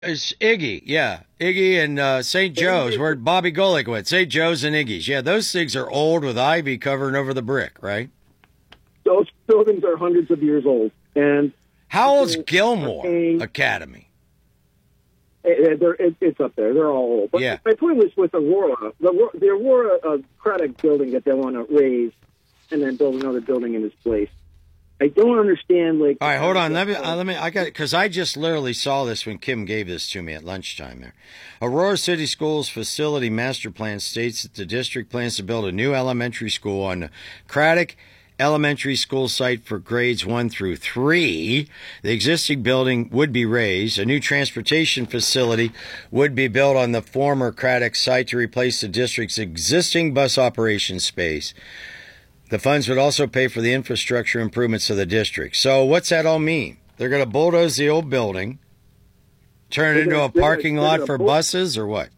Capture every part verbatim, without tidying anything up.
It's Iggy, yeah. Iggy and uh, Saint Joe's, where Bobby Golick went. Saint Joe's and Iggy's. Yeah, those things are old with ivy covering over the brick, right? Those buildings are hundreds of years old. And how old's Gilmore paying, Academy? It, it, it's up there. They're all old. But yeah. my point was with Aurora. The, the Aurora uh, Craddock building that they want to raise and then build another building in its place. I don't understand, like... All right, hold on. Let me, uh, let me, I got it, because I just literally saw this when Kim gave this to me at lunchtime there. Aurora City Schools Facility Master Plan states that the district plans to build a new elementary school on the Craddock Elementary School site for grades one through three. The existing building would be raised. A new transportation facility would be built on the former Craddock site to replace the district's existing bus operation space. The funds would also pay for the infrastructure improvements of the district. So what's that all mean? They're going to bulldoze the old building, turn it into a parking lot for buses, or what?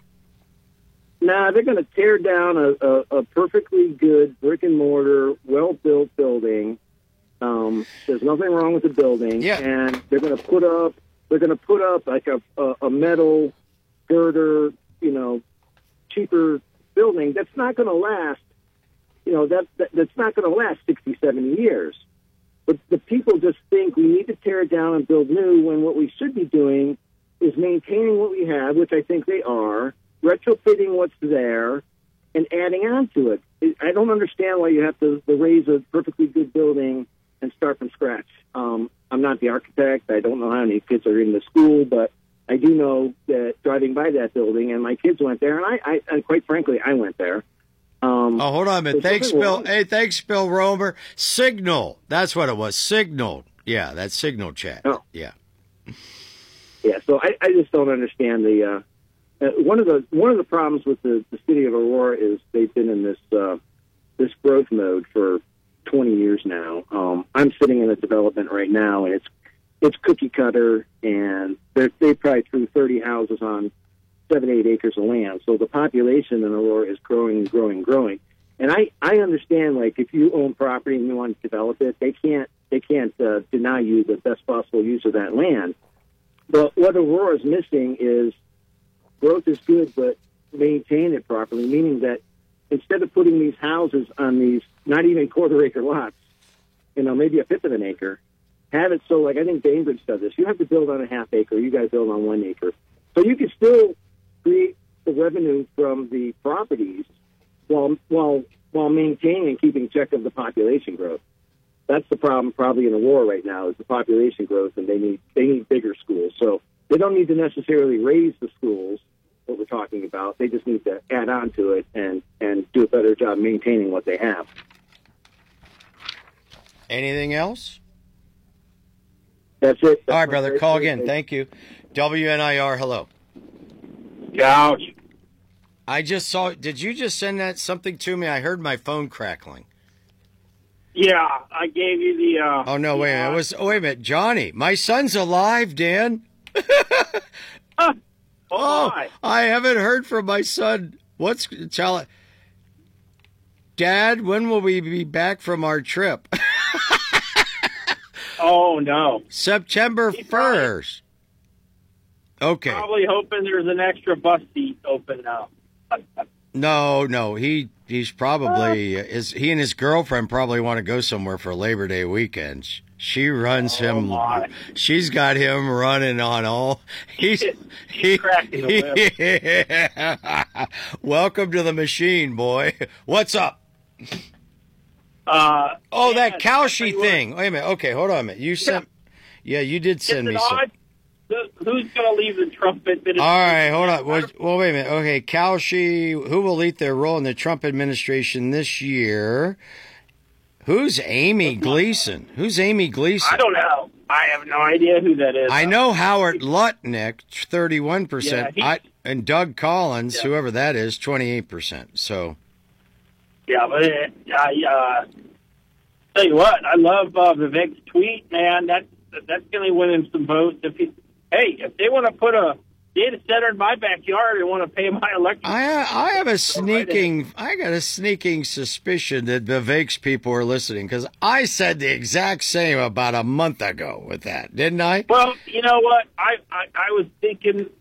Nah, they're going to tear down a, a, a perfectly good brick and mortar, well-built building. Um, there's nothing wrong with the building. Yeah. And they're going to put up, they're going to put up like a, a, a metal girder, you know, cheaper building that's not going to last. You know, that, that that's not going to last sixty, seventy years. But the people just think we need to tear it down and build new, when what we should be doing is maintaining what we have, which I think they are, retrofitting what's there, and adding on to it. I don't understand why you have to, to raise a perfectly good building and start from scratch. Um, I'm not the architect. I don't know how many kids are in the school, but I do know that driving by that building, and my kids went there, and I, I and quite frankly, I went there. Um, oh, hold on a minute. Thanks, Bill. Wrong. Hey, thanks, Bill Romer. Signal. That's what it was. Signal. Yeah, that's Signal chat. Oh. Yeah. Yeah, so I, I just don't understand the... Uh, uh, one of the one of the problems with the, the city of Aurora is they've been in this uh, this growth mode for twenty years now. Um, I'm sitting in a development right now, and it's it's cookie cutter, and they probably threw thirty houses on seven, eight acres of land. So the population in Aurora is growing and growing and growing. And I, I understand, like, if you own property and you want to develop it, they can't they can't uh, deny you the best possible use of that land. But what Aurora is missing is growth is good, but maintain it properly, meaning that instead of putting these houses on these not even quarter acre lots, you know, maybe a fifth of an acre, have it so, like, I think Bainbridge does this. You have to build on a half acre. You guys build on one acre. So you can still create the revenue from the properties while while while maintaining and keeping check of the population growth. That's the problem probably in Aurora right now, is the population growth, and they need they need bigger schools. So they don't need to necessarily raise the schools, what we're talking about. They just need to add on to it and, and do a better job maintaining what they have. Anything else? That's it. That's All right, brother. Call again. Thank you. W N I R, hello. Couch. I just saw, did you just send that something to me? I heard my phone crackling. Yeah, I gave you the... Uh, oh, no, wait a minute. It was, oh, wait a minute. Johnny, my son's alive, Dan. uh, oh, I haven't heard from my son. What's, tell it. Dad, when will we be back from our trip? Oh, no. September first. Okay. Probably hoping there's an extra bus seat open now. no, no. He he's probably uh, is he and his girlfriend probably want to go somewhere for Labor Day weekend. She runs oh, him. My. She's got him running on all. He's he's he, cracking the whip. Yeah. Welcome to the machine, boy. What's up? Uh, oh, yeah, that Cowshy thing. Wait a minute. Okay, hold on a minute. You sent. Yeah, you did send me some. Who's going to leave the Trump administration? All right, hold on. Well, well, wait a minute. Okay, Cowshy, who will lead their role in the Trump administration this year? Who's Amy Gleason? Who's Amy Gleason? I don't know. I have no idea who that is. I know Howard Lutnick, thirty-one percent, yeah, I, and Doug Collins, yeah. whoever that is, twenty-eight percent. So. Yeah, but I uh, tell you what, I love uh, Vivek's tweet, man. That's that's going to win him some votes. If he, hey, if they want to put a data center in my backyard and want to pay my electric. I I have a sneaking I got a sneaking suspicion that Vivek's people are listening, because I said the exact same about a month ago with that, didn't I? Well, you know what? I, I, I was thinking